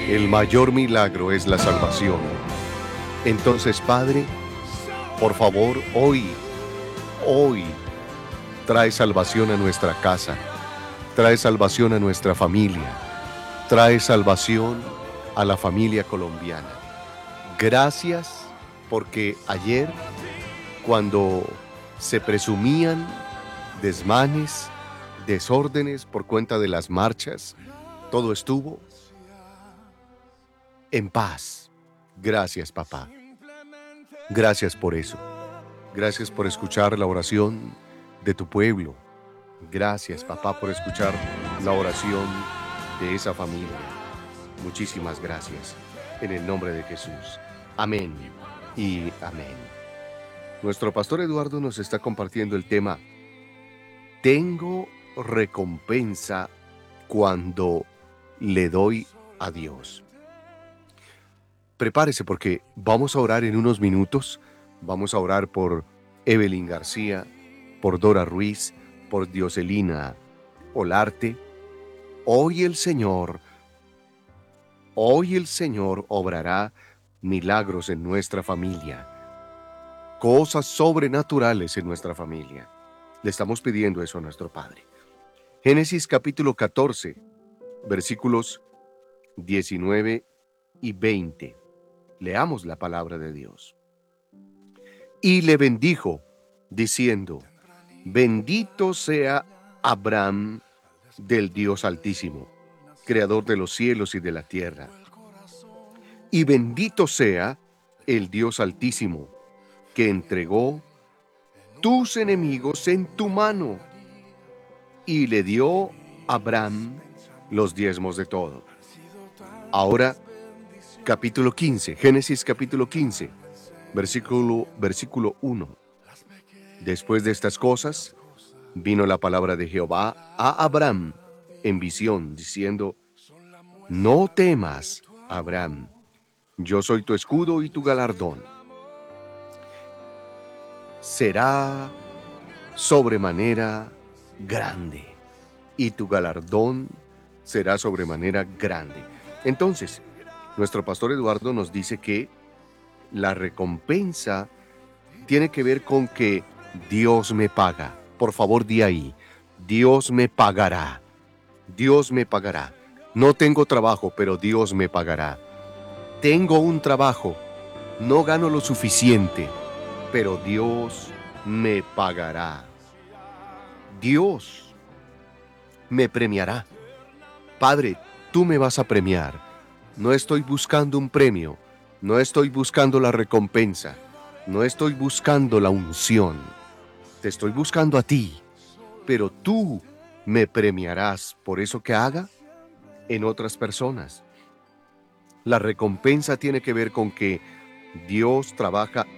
El mayor milagro es la salvación. Entonces, Padre, por favor, hoy, trae salvación a nuestra casa, trae salvación a nuestra familia, trae salvación a la familia colombiana. Gracias porque ayer, cuando se presumían desmanes, desórdenes por cuenta de las marchas, todo estuvo en paz. Gracias, papá. Gracias por eso. Gracias por escuchar la oración de tu pueblo. Gracias, papá, por escuchar la oración de esa familia. Muchísimas gracias. En el nombre de Jesús. Amén y amén. Nuestro pastor Eduardo nos está compartiendo el tema: tengo recompensa cuando le doy a Dios. Prepárese porque vamos a orar en unos minutos. Vamos a orar por Evelyn García, por Dora Ruiz, por Dioselina Olarte. Hoy el Señor obrará milagros en nuestra familia, cosas sobrenaturales en nuestra familia. Le estamos pidiendo eso a nuestro Padre. Génesis capítulo 14, versículos 19 y 20. Leamos la palabra de Dios. Y le bendijo, diciendo: bendito sea Abraham del Dios Altísimo, creador de los cielos y de la tierra. Y bendito sea el Dios Altísimo, que entregó tus enemigos en tu mano. Y le dio a Abraham los diezmos de todo. Ahora, capítulo 15, Génesis capítulo 15, versículo 1. Después de estas cosas, vino la palabra de Jehová a Abraham en visión, diciendo: no temas, Abraham, yo soy tu escudo y tu galardón. Será sobremanera grande, y tu galardón será sobremanera grande. Entonces, nuestro pastor Eduardo nos dice que la recompensa tiene que ver con que Dios me paga. Por favor, di ahí: Dios me pagará. Dios me pagará. No tengo trabajo, pero Dios me pagará. Tengo un trabajo, no gano lo suficiente, pero Dios me pagará. Dios me premiará. Padre, tú me vas a premiar. No estoy buscando un premio, no estoy buscando la recompensa, no estoy buscando la unción. Te estoy buscando a ti, pero tú me premiarás por eso que haga en otras personas. La recompensa tiene que ver con que Dios trabaja